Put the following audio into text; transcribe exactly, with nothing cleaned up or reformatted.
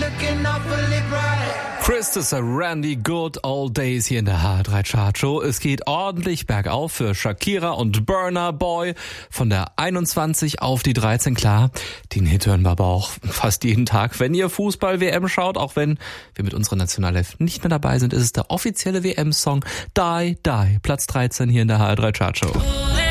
Chris, das ist Randy Good Old Days hier in der H drei Chart Show. Es geht ordentlich bergauf für Shakira und Burna Boy. Von der einundzwanzig auf die dreizehn, klar. Den Hit hören wir aber auch fast jeden Tag, wenn ihr Fußball-W M schaut. Auch wenn wir mit unserer Nationalelf nicht mehr dabei sind, ist es der offizielle W M-Song Die Die. Platz dreizehn hier in der H drei Chart Show.